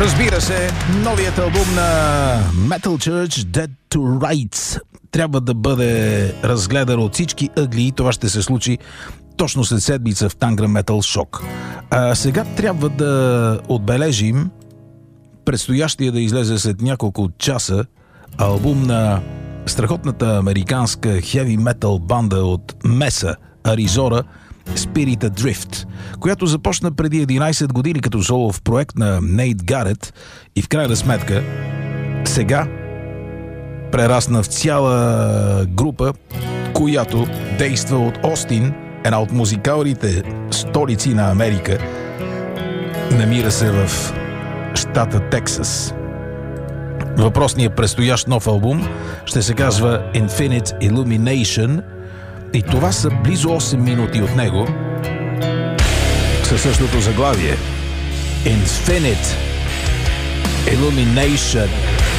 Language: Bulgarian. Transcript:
Разбира се, новият албум на Metal Church, Dead to Rights, трябва да бъде разгледан от всички ъгли и това ще се случи точно след седмица в Tangra Metal Shock. А сега трябва да отбележим предстоящия да излезе след няколко часа албум на страхотната американска хеви метал банда от Меса, Аризона, Spirit Adrift, която започна преди 11 години като солов проект на Нейт Гарет и в крайна сметка сега прерасна в цяла група, която действа от Остин, една от музикалните столици на Америка. Намира се в щата Тексас. Въпросният предстоящ нов албум ще се казва Infinite Illumination и това са близо 8 минути от него със същото заглавие Infinite Illumination.